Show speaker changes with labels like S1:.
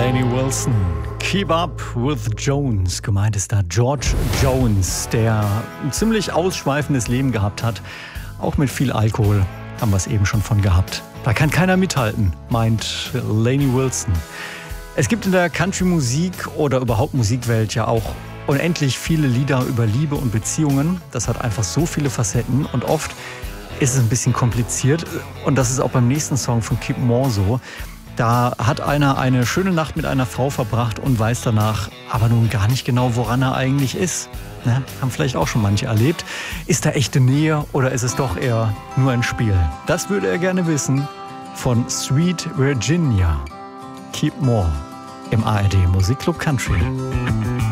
S1: Lainey Wilson. Keep Up with Jones. Gemeint ist da George Jones, der ein ziemlich ausschweifendes Leben gehabt hat. Auch mit viel Alkohol haben wir es eben schon von gehabt. Da kann keiner mithalten, meint Lainey Wilson. Es gibt in der Country-Musik oder überhaupt Musikwelt ja auch unendlich viele Lieder über Liebe und Beziehungen. Das hat einfach so viele Facetten und oft ist es ein bisschen kompliziert. Und das ist auch beim nächsten Song von Kip Moore so. Da hat einer eine schöne Nacht mit einer Frau verbracht und weiß danach aber nun gar nicht genau, woran er eigentlich ist. Ne? Haben vielleicht auch schon manche erlebt. Ist da echte Nähe oder ist es doch eher nur ein Spiel? Das würde er gerne wissen von Sweet Virginia. Kip Moore im ARD Musikclub Country.